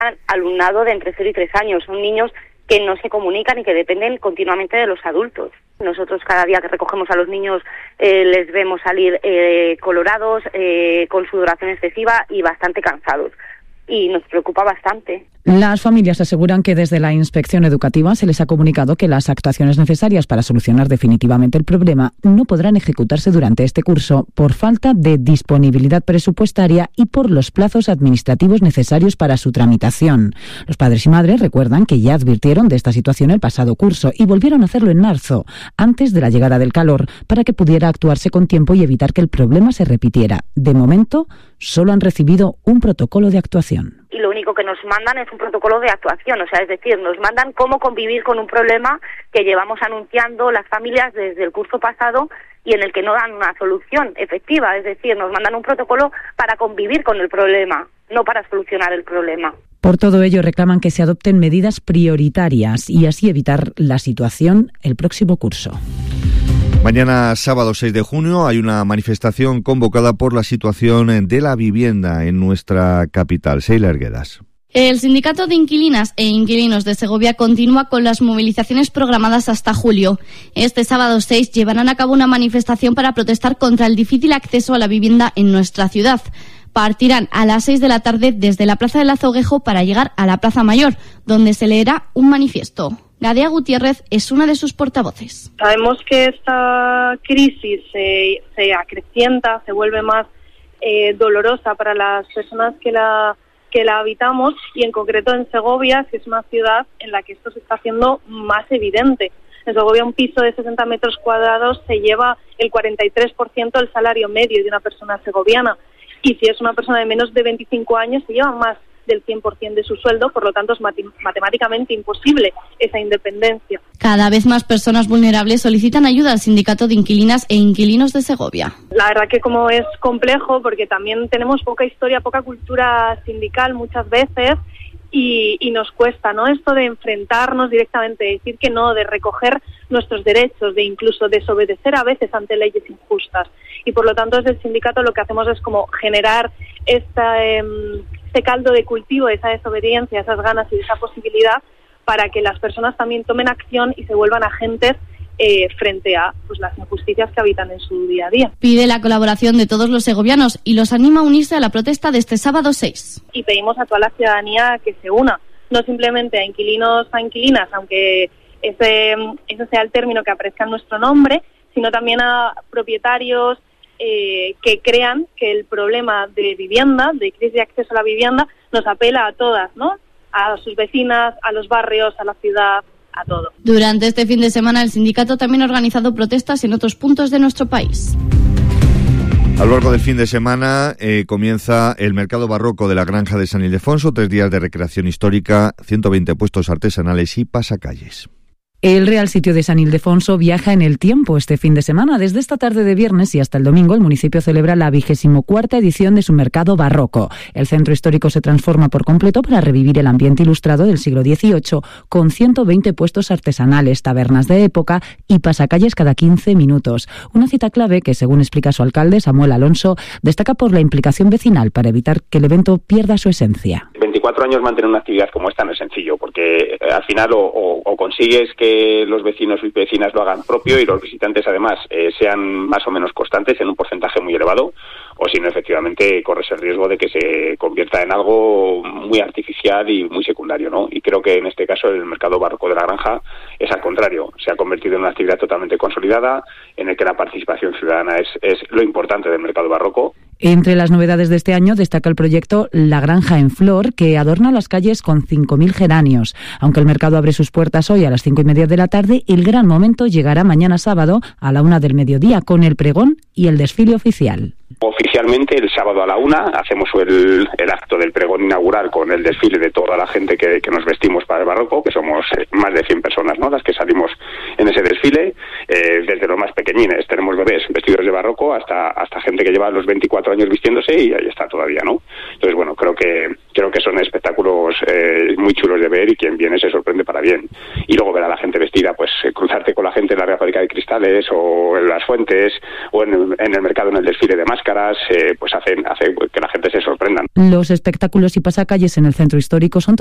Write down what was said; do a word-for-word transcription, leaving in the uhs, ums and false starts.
Alumnado de entre cero y tres años, son niños que no se comunican y que dependen continuamente de los adultos. Nosotros cada día que recogemos a los niños eh, les vemos salir eh, colorados, eh, con sudoración excesiva y bastante cansados. Y nos preocupa bastante. Las familias aseguran que desde la Inspección Educativa se les ha comunicado que las actuaciones necesarias para solucionar definitivamente el problema no podrán ejecutarse durante este curso por falta de disponibilidad presupuestaria y por los plazos administrativos necesarios para su tramitación. Los padres y madres recuerdan que ya advirtieron de esta situación el pasado curso y volvieron a hacerlo en marzo, antes de la llegada del calor, para que pudiera actuarse con tiempo y evitar que el problema se repitiera. De momento, solo han recibido un protocolo de actuación. Y lo único que nos mandan es un protocolo de actuación, o sea, es decir, nos mandan cómo convivir con un problema que llevamos anunciando las familias desde el curso pasado y en el que no dan una solución efectiva, es decir, nos mandan un protocolo para convivir con el problema, no para solucionar el problema. Por todo ello, reclaman que se adopten medidas prioritarias y así evitar la situación el próximo curso. Mañana, sábado seis de junio, hay una manifestación convocada por la situación de la vivienda en nuestra capital. Sheila Erguedas. El Sindicato de Inquilinas e Inquilinos de Segovia continúa con las movilizaciones programadas hasta julio. Este sábado seis llevarán a cabo una manifestación para protestar contra el difícil acceso a la vivienda en nuestra ciudad. Partirán a las seis de la tarde desde la Plaza del Azoguejo para llegar a la Plaza Mayor, donde se leerá un manifiesto. Gadea Gutiérrez es una de sus portavoces. Sabemos que esta crisis se, se acrecienta, se vuelve más eh, dolorosa para las personas que la, que la habitamos y en concreto en Segovia, que es una ciudad en la que esto se está haciendo más evidente. En Segovia un piso de sesenta metros cuadrados se lleva el cuarenta y tres por ciento del salario medio de una persona segoviana y si es una persona de menos de veinticinco años se lleva más del cien por ciento de su sueldo, por lo tanto es matemáticamente imposible esa independencia. Cada vez más personas vulnerables solicitan ayuda al Sindicato de Inquilinas e Inquilinos de Segovia. La verdad que como es complejo, porque también tenemos poca historia, poca cultura sindical muchas veces, y, y nos cuesta, ¿no? Esto de enfrentarnos directamente, de decir que no, de recoger nuestros derechos, de incluso desobedecer a veces ante leyes injustas. Y por lo tanto desde el sindicato lo que hacemos es como generar esta... Eh, este caldo de cultivo, esa desobediencia, esas ganas y esa posibilidad para que las personas también tomen acción y se vuelvan agentes eh, frente a pues, las injusticias que habitan en su día a día. Pide la colaboración de todos los segovianos y los anima a unirse a la protesta de este sábado seis. Y pedimos a toda la ciudadanía que se una, no simplemente a inquilinos, a inquilinas, aunque ese, ese sea el término que aparezca en nuestro nombre, sino también a propietarios, Eh, que crean que el problema de vivienda, de crisis de acceso a la vivienda, nos apela a todas, ¿no? A sus vecinas, a los barrios, a la ciudad, a todo. Durante este fin de semana el sindicato también ha organizado protestas en otros puntos de nuestro país. A lo largo del fin de semana eh, comienza el mercado barroco de la Granja de San Ildefonso, tres días de recreación histórica, ciento veinte puestos artesanales y pasacalles. El Real Sitio de San Ildefonso viaja en el tiempo este fin de semana. Desde esta tarde de viernes y hasta el domingo, el municipio celebra la vigésimo cuarta edición de su mercado barroco. El centro histórico se transforma por completo para revivir el ambiente ilustrado del siglo dieciocho, con ciento veinte puestos artesanales, tabernas de época y pasacalles cada quince minutos. Una cita clave que, según explica su alcalde, Samuel Alonso, destaca por la implicación vecinal para evitar que el evento pierda su esencia. veinticuatro años mantener una actividad como esta no es sencillo, porque eh, al final o, o, o consigues que los vecinos y vecinas lo hagan propio y los visitantes además eh, sean más o menos constantes en un porcentaje muy elevado, o si no, efectivamente corres el riesgo de que se convierta en algo muy artificial y muy secundario, ¿no? Y creo que en este caso el mercado barroco de la Granja es al contrario, se ha convertido en una actividad totalmente consolidada, en el que la participación ciudadana es, es lo importante del mercado barroco. Entre las novedades de este año destaca el proyecto La Granja en Flor, que adorna las calles con cinco mil geranios. Aunque el mercado abre sus puertas hoy a las cinco y media de la tarde, el gran momento llegará mañana sábado a la una del mediodía con el pregón y el desfile oficial. Oficialmente el sábado a la una hacemos el, el acto del pregón inaugural con el desfile de toda la gente que, que nos vestimos para el barroco, que somos más de cien personas, ¿no?, las que salimos en ese desfile, eh, desde los más pequeñines, tenemos bebés vestidos de barroco hasta hasta gente que lleva los veinticuatro años vistiéndose y ahí está todavía, ¿no? Entonces, bueno, creo que, que creo que son espectáculos eh, muy chulos de ver y quien viene se sorprende para bien. Y luego ver a la gente vestida, pues eh, cruzarte con la gente en la Real Fábrica de Cristales o en las Fuentes o en el, en el mercado en el desfile de máscaras, eh, pues hacen hace que la gente se sorprenda. Los espectáculos y pasacalles en el centro histórico son